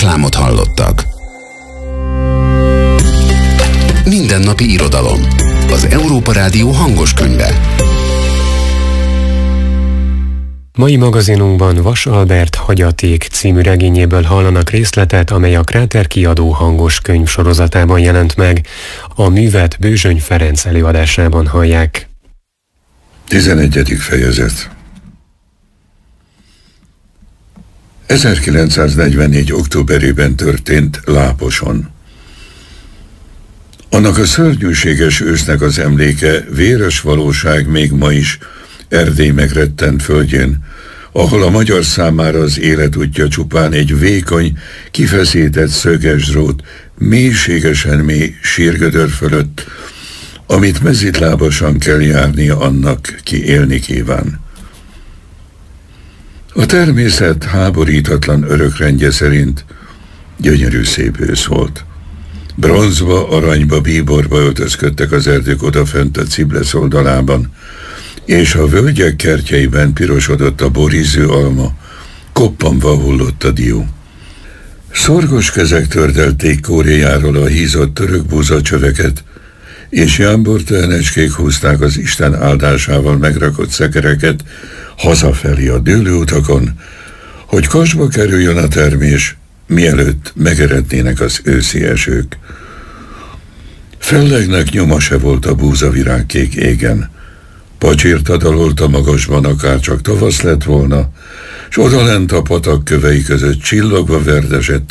Reklámot hallottak. Mindennapi irodalom. Az Európa Rádió hangos könyve. Mai magazinunkban Vas Albert Hagyaték című regényéből hallanak részletet, amely a Kráter kiadó hangos könyv sorozatában jelent meg. A művet Bőzsöny Ferenc előadásában hallják. 11. fejezet. 1944. októberében történt Láposon. Annak a szörnyűséges ősznek az emléke véres valóság még ma is Erdély megrettent földjén, ahol a magyar számára az életútja csupán egy vékony, kifeszített szöges drót, mélységesen mély sírgödör fölött, amit mezitlábasan kell járnia annak, ki élni kíván. A természet háborítatlan örökrendje szerint gyönyörű szép ősz volt. Bronzba, aranyba, bíborba öltözködtek az erdők odafönt a Ciblesz oldalában, és a völgyek kertjeiben pirosodott a borízű alma, koppanva hullott a dió. Szorgos kezek tördelték kóréjáról a hízott török búzacsöveket, és jámbortelenecskék húzták az Isten áldásával megrakott szekereket hazafelé a dőlőutakon, hogy kasba kerüljön a termés, mielőtt megerednének az őszi esők. Fellegnek nyoma se volt a búzavirágkék égen. Pacsirta dalolt a magasban, akár csak tavasz lett volna, s odalent a patak kövei között csillogva verdesett